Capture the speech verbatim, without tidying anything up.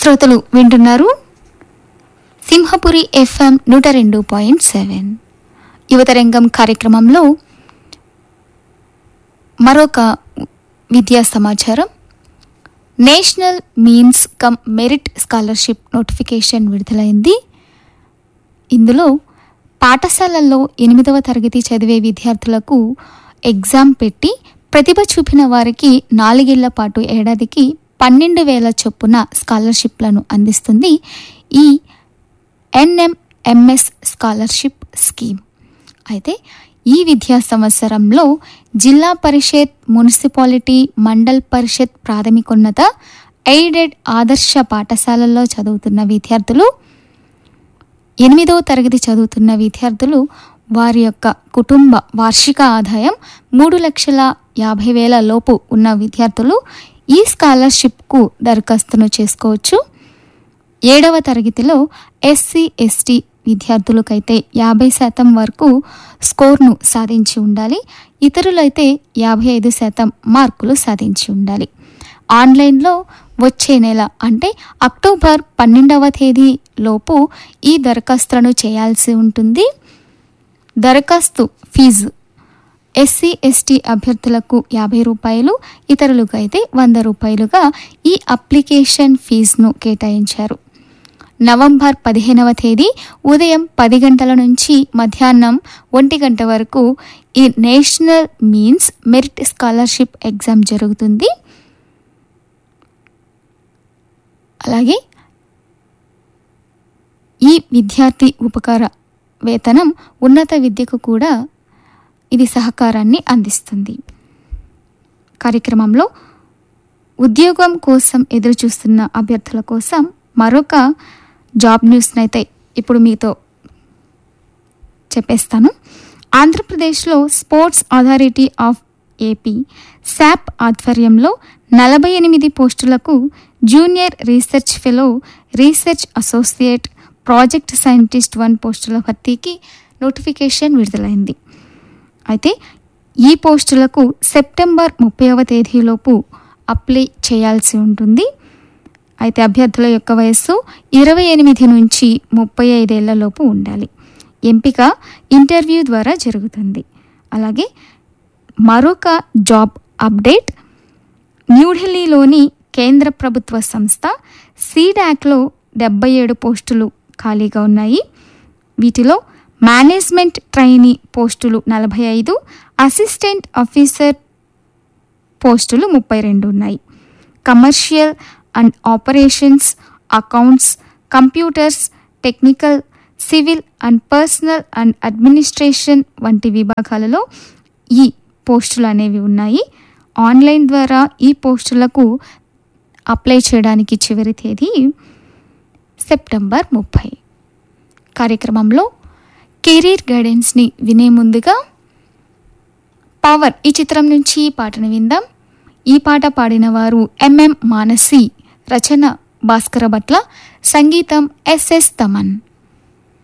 శ్రోతలు వింటున్నారు సింహపురి ఎఫ్ఎం నూట రెండు పాయింట్ సెవెన్ యువతరంగం కార్యక్రమంలో మరొక విద్యా సమాచారం. National means come merit scholarship notification విడుదలైంది. ఇందులో పాఠశాలల్లో ఎనిమిదవ తరగతి చదివే విద్యార్థులకు ఎగ్జామ్ పెట్టి ప్రతిభ చూపిన వారికి నాలుగేళ్ల పాటు ఏడాదికి పన్నెండు వేల చొప్పున స్కాలర్షిప్లను అందిస్తుంది ఈ ఎన్ఎంఎంఎస్ స్కాలర్షిప్ స్కీమ్. అయితే ఈ విద్యా సంవత్సరంలో జిల్లా పరిషత్, మున్సిపాలిటీ, మండల్ పరిషత్, ప్రాథమికోన్నత, ఎయిడెడ్ ఆదర్శ పాఠశాలల్లో చదువుతున్న విద్యార్థులు, ఎనిమిదవ తరగతి చదువుతున్న విద్యార్థులు వారి యొక్క కుటుంబ వార్షిక ఆదాయం మూడు లక్షల యాభై వేల లోపు ఉన్న విద్యార్థులు ఈ స్కాలర్షిప్కు దరఖాస్తును చేసుకోవచ్చు. ఏడవ తరగతిలో ఎస్సీ ఎస్టీ విద్యార్థులకైతే యాభై శాతం వరకు స్కోర్ను సాధించి ఉండాలి. ఇతరులైతే యాభై ఐదు శాతం మార్కులు సాధించి ఉండాలి. ఆన్లైన్లో వచ్చే నెల అంటే అక్టోబర్ పన్నెండవ తేదీ లోపు ఈ దరఖాస్తులను చేయాల్సి ఉంటుంది. దరఖాస్తు ఫీజు ఎస్సీ ఎస్టీ అభ్యర్థులకు యాభై రూపాయలు, ఇతరులకు అయితే వంద రూపాయలుగా ఈ అప్లికేషన్ ఫీజును కేటాయించారు. నవంబర్ పదిహేనవ తేదీ ఉదయం పది గంటల నుంచి మధ్యాహ్నం ఒంటి గంట వరకు ఈ national means merit scholarship exam జరుగుతుంది. అలాగే ఈ విద్యార్థి ఉపకార వేతనం ఉన్నత విద్యకు కూడా ఇది సహకారాన్ని అందిస్తుంది. కార్యక్రమంలో ఉద్యోగం కోసం ఎదురు చూస్తున్న అభ్యర్థుల కోసం మరొక జాబ్ న్యూస్ని అయితే ఇప్పుడు మీతో చెప్పేస్తాను. ఆంధ్రప్రదేశ్లో sports authority of AP SAAP ఆధ్వర్యంలో నలభై ఎనిమిది పోస్టులకు junior research fellow, research associate, project scientist one పోస్టుల భర్తీకి నోటిఫికేషన్ విడుదలైంది. అయితే ఈ పోస్టులకు సెప్టెంబర్ ముప్పైవ తేదీలోపు అప్లై చేయాల్సి ఉంటుంది. అయితే అభ్యర్థుల యొక్క వయస్సు ఇరవై ఎనిమిది నుంచి ముప్పై ఐదేళ్లలోపు ఉండాలి. ఎంపిక ఇంటర్వ్యూ ద్వారా జరుగుతుంది. అలాగే మరొక జాబ్ అప్డేట్, న్యూఢిల్లీలోని కేంద్ర ప్రభుత్వ సంస్థ సీడాక్లో డెబ్బై ఏడు పోస్టులు ఖాళీగా ఉన్నాయి. వీటిలో మేనేజ్మెంట్ ట్రైనీ పోస్టులు నలభై ఐదు, అసిస్టెంట్ ఆఫీసర్ పోస్టులు ముప్పై రెండు ఉన్నాయి. Commercial and operations, accounts, computers, technical, civil and personal and administration వంటి విభాగాలలో ఈ పోస్టులు అనేవి ఉన్నాయి. ఆన్లైన్ ద్వారా ఈ పోస్టులకు అప్లై చేయడానికి చివరి తేదీ సెప్టెంబర్ ముప్పై. కార్యక్రమంలో కెరీర్ గైడెన్స్ని వినే ముందుగా పవర్ ఈ చిత్రం నుంచి పాటను విందాం. ఈ పాట పాడిన వారు ఎంఎం మానసి, రచన భాస్కర భట్ల, సంగీతం ఎస్ఎస్ తమన్.